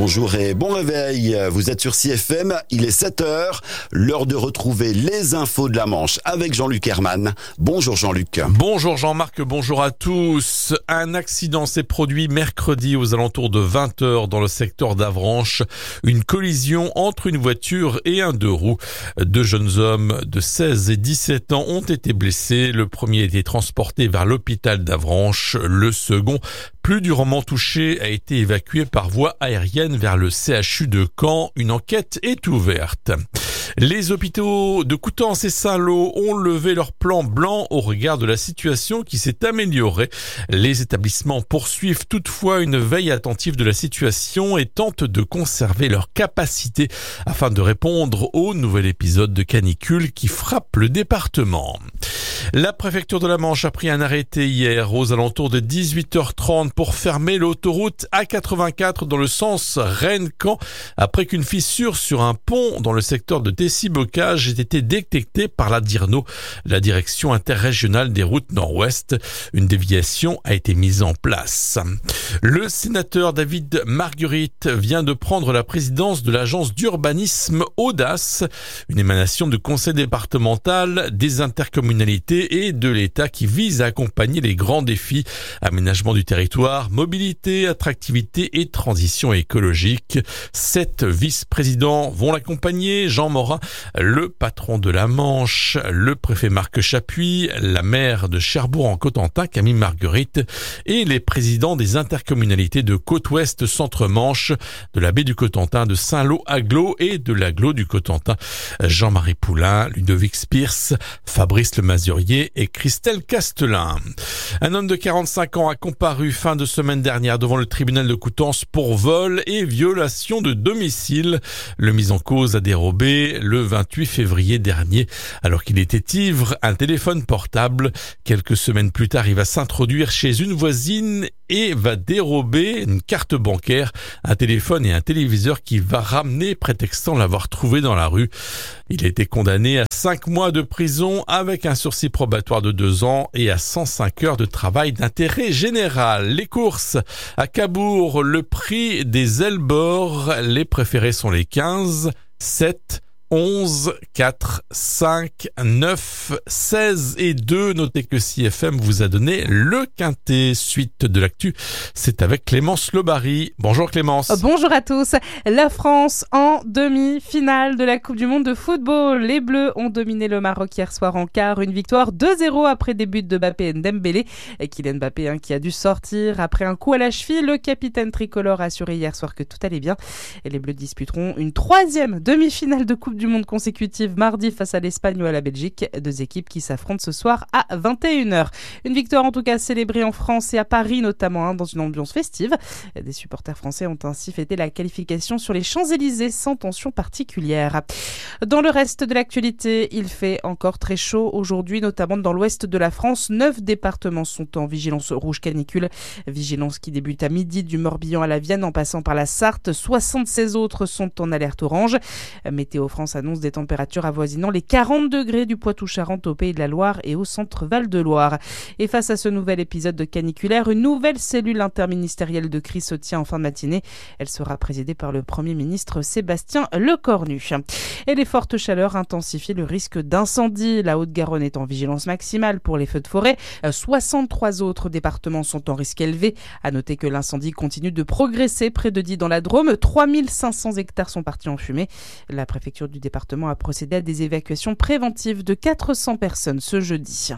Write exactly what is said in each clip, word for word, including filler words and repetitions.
bonjour et bon réveil. Vous êtes sur C F M, il est sept heures, l'heure de retrouver les infos de la Manche avec Jean-Luc Herman. Bonjour Jean-Luc. Bonjour Jean-Marc, bonjour à tous. Un accident s'est produit mercredi aux alentours de vingt heures dans le secteur d'Avranches. Une collision entre une voiture et un deux roues. Deux jeunes hommes de seize et dix-sept ans ont été blessés. Le premier a été transporté vers l'hôpital d'Avranches. Le second, plus durement touché, a été évacué par voie aérienne vers le C H U de Caen. Une enquête est ouverte. Les hôpitaux de Coutances et Saint-Lô ont levé leur plan blanc au regard de la situation qui s'est améliorée. Les établissements poursuivent toutefois une veille attentive de la situation et tentent de conserver leur capacité afin de répondre au nouvel épisode de canicule qui frappe le département. La préfecture de la Manche a pris un arrêté hier aux alentours de dix-huit heures trente pour fermer l'autoroute A quatre-vingt-quatre dans le sens Rennes-Caen après qu'une fissure sur un pont dans le secteur de Tessy-Bocage ait été détectée par la DIRNO, la direction interrégionale des routes nord-ouest. Une déviation a été mise en place. Le sénateur David Margueritte vient de prendre la présidence de l'agence d'urbanisme Audace, une émanation du conseil départemental, des intercommunalités et de l'État qui vise à accompagner les grands défis, aménagement du territoire, mobilité, attractivité et transition écologique. Sept vice-présidents vont l'accompagner: Jean Morin, le patron de la Manche, le préfet Marc Chapuis, la maire de Cherbourg-en-Cotentin, Camille Margueritte, et les présidents des intercommunalités de Côte-Ouest, Centre-Manche, de la baie du Cotentin, de Saint-Lô-Aglo et de l'Aglo du Cotentin. Jean-Marie Poulain, Ludovic Spiers, Fabrice Le Mazurier et Christelle Castelin. Un homme de quarante-cinq ans a comparu fin de semaine dernière devant le tribunal de Coutances pour vol et violation de domicile. Le mis en cause a dérobé le vingt-huit février dernier alors qu'il était ivre un téléphone portable. Quelques semaines plus tard, il va s'introduire chez une voisine et va dérober une carte bancaire, un téléphone et un téléviseur qu'il va ramener prétextant l'avoir trouvé dans la rue. Il a été condamné à cinq mois de prison avec un sursis probatoire de deux ans et à cent cinq heures de travail d'intérêt général. Les courses à Cabourg, le prix des Elbor, les préférés sont les quinze, sept, onze, quatre, cinq, neuf, seize et deux. Notez que C F M vous a donné le quintet. Suite de l'actu, c'est avec Clémence Lobary. Bonjour Clémence. Bonjour à tous. La France en demi-finale de la Coupe du Monde de football. Les Bleus ont dominé le Maroc hier soir en quart. Une victoire deux zéro après des buts de Mbappé et Dembélé. Et Kylian Mbappé hein, qui a dû sortir après un coup à la cheville. Le capitaine tricolore a assuré hier soir que tout allait bien. Et les Bleus disputeront une troisième demi-finale de Coupe du Monde consécutive mardi face à l'Espagne ou à la Belgique, deux équipes qui s'affrontent ce soir à vingt et une heures. Une victoire en tout cas célébrée en France et à Paris notamment, hein, dans une ambiance festive. Des supporters français ont ainsi fêté la qualification sur les Champs-Élysées sans tension particulière. Dans le reste de l'actualité, il fait encore très chaud aujourd'hui, notamment dans l'ouest de la France. Neuf départements sont en vigilance rouge canicule, vigilance qui débute à midi du Morbihan à la Vienne en passant par la Sarthe. soixante-seize autres sont en alerte orange. Météo France annonce des températures avoisinant les quarante degrés du Poitou-Charentes au Pays de la Loire et au centre Val-de-Loire. Et face à ce nouvel épisode de caniculaire, une nouvelle cellule interministérielle de crise se tient en fin de matinée. Elle sera présidée par le Premier ministre Sébastien Lecornu. Et les fortes chaleurs intensifient le risque d'incendie. La Haute-Garonne est en vigilance maximale pour les feux de forêt. soixante-trois autres départements sont en risque élevé. À noter que l'incendie continue de progresser près de Die dans la Drôme. trois mille cinq cents hectares sont partis en fumée. La préfecture du département a procédé à des évacuations préventives de quatre cents personnes ce jeudi.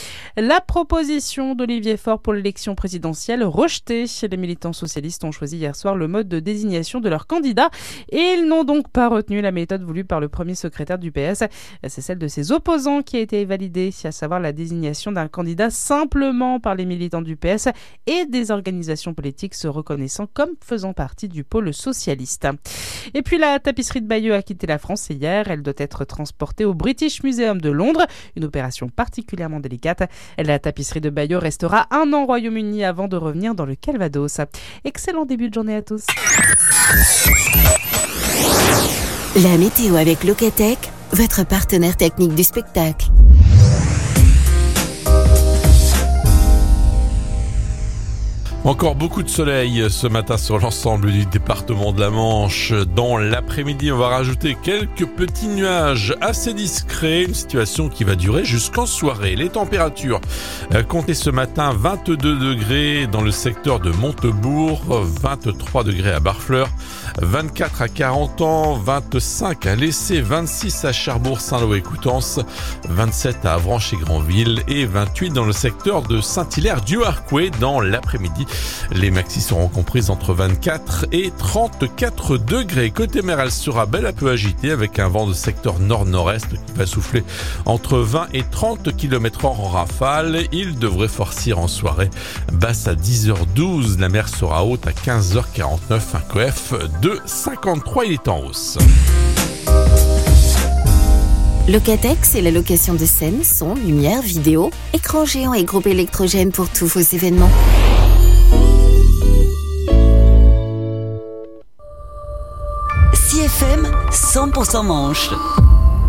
La proposition d'Olivier Faure pour l'élection présidentielle rejetée. Les militants socialistes ont choisi hier soir le mode de désignation de leur candidat et ils n'ont donc pas retenu la méthode voulue par le premier secrétaire du P S. C'est celle de ses opposants qui a été validée, à savoir la désignation d'un candidat simplement par les militants du P S et des organisations politiques se reconnaissant comme faisant partie du pôle socialiste. Et puis la tapisserie de Bayeux a quitté la France hier. Elle doit être transportée au British Museum de Londres, une opération particulièrement délicate. La tapisserie de Bayeux restera un an au Royaume-Uni avant de revenir dans le Calvados. Excellent début de journée à tous. La météo avec Locatech, votre partenaire technique du spectacle. Encore beaucoup de soleil ce matin sur l'ensemble du département de la Manche. Dans l'après-midi, on va rajouter quelques petits nuages assez discrets, une situation qui va durer jusqu'en soirée. Les températures comptez ce matin vingt-deux degrés dans le secteur de Montebourg, vingt-trois degrés à Barfleur, vingt-quatre à Carentan, vingt-cinq à Lessé, vingt-six à Cherbourg-Saint-Lô et Coutances, vingt-sept à Avranches et Granville et vingt-huit dans le secteur de Saint-Hilaire-du-Harcouët dans l'après-midi. Les maxis seront comprises entre vingt-quatre et trente-quatre degrés. Côté mer, elle sera belle à peu agitée avec un vent de secteur nord-nord-est qui va souffler entre vingt et trente kilomètres heure en rafale. Il devrait forcir en soirée. Basse à dix heures douze, la mer sera haute à quinze heures quarante-neuf. Un C O F de cinquante-trois, il est en hausse. Locatech, c'est la location de scène, son, lumière, vidéo, écran géant et groupe électrogène pour tous vos événements. C F M cent pour cent Manche.